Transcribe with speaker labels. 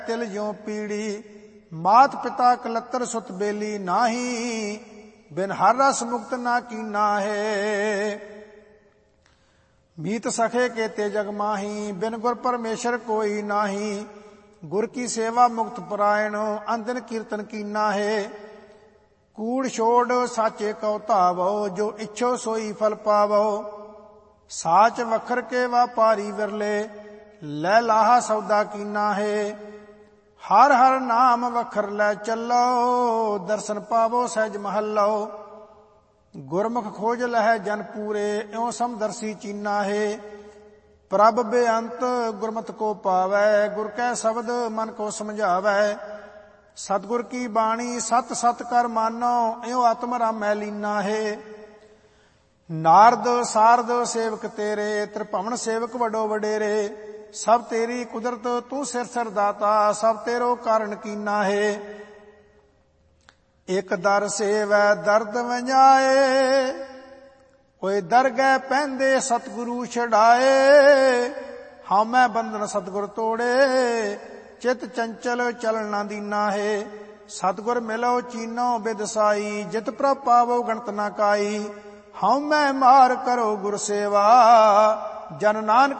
Speaker 1: ਤਿਲ ਜਿਉ ਪੀੜੀ। ਮਾਤ ਪਿਤਾ ਕਲੱਤਰ ਸੁਤ ਬੇਲੀ ਨਾਹੀ, ਬਿਨ ਹਰ ਰਸ ਮੁਕਤ ਨਾ ਕੀਨਾ ਹੈ। ਮੀਤ ਸਖੇ ਕੇਤੇ ਜਗ ਮਾਹੀ, ਬਿਨ ਗੁਰ ਪਰਮੇਸ਼ਰ ਕੋਈ ਨਾਹੀ। ਗੁਰ ਕੀ ਸੇਵਾ ਮੁਕਤ ਪਰਾਇਣ, ਅੰਦਨ ਕੀਰਤਨ ਕੀਨਾ ਹੈ। ਕੂੜ ਛੋੜ ਸਾਚੇ ਕਉ ਧਾਵੋ, ਜੋ ਇੱਛੋ ਸੋਈ ਫਲ ਪਾਵੋ। ਸਾਚ ਵਖਰ ਕੇ ਵਾਪਾਰੀ ਵਿਰਲੇ, ਲੈ ਲਾਹਾ ਸੌਦਾ ਕੀਨਾ ਹੈ। ਹਰ ਹਰ ਨਾਮ ਵਖਰ ਲੈ ਚੱਲੋ, ਦਰਸ਼ਨ ਪਾਵੋ ਸਹਿਜ ਮਹੱਲੋ। ਗੁਰਮੁਖ ਖੋਜ ਲਹੈ ਜਨ ਪੂਰੇ, ਇਉ ਸਮਦਰਸੀ ਚੀਨਾ ਹੈ। ਪ੍ਰਭ ਬੇਅੰਤ ਗੁਰਮਤਿ ਕੋ ਪਾਵੈ, ਗੁਰ ਕੈ ਸ਼ਬਦ ਮਨ ਕੋ ਸਮਝਾਵੈ। ਸਤਿਗੁਰ ਕੀ ਬਾਣੀ ਸਤ ਸਤ ਕਰ ਮਾਨੋ, ਇਉ ਆਤਮ ਰਾਮੈ ਲੀਨਾ ਹੈ। ਨਾਰਦ ਸਾਰਦ ਸੇਵਕ ਤੇਰੇ, ਤ੍ਰਿਭਵਨ ਸੇਵਕ ਵਡੋ ਵਡੇਰੇ। ਸਭ ਤੇਰੀ ਕੁਦਰਤ ਤੂੰ ਸਿਰ ਸਿਰ ਦਾਤਾ, ਸਭ ਤੇਰੋ ਕਾਰਨ ਕੀਨਾ ਹੈ। ਇਕ ਦਰ ਸੇਵੈ ਦਰਦ ਵੰਜਾਏ, ਕੋਈ ਦਰਗਹਿ ਪੈਂਦੇ ਸਤਿਗੁਰੂ ਛਡਾਏ। ਹਉਮੈ ਬੰਧਨ ਸਤਿਗੁਰ ਤੋੜੇ, ਚਿਤ ਚੰਚਲ ਚਲਣ ਨਾ ਦੀਨਾ ਹੈ। ਸਤਿਗੁਰ ਮਿਲੋ ਚੀਨੋ ਬਿਦ ਸਾਈ, ਜਿਤ ਪ੍ਰਭ ਪਾਵੋ ਗਣਤ ਨਾ ਕਾਈ। ਹਉਮੈ ਮਾਰ ਕਰੋ ਗੁਰ ਸੇਵਾ, ਜਨ ਨਾਨਕ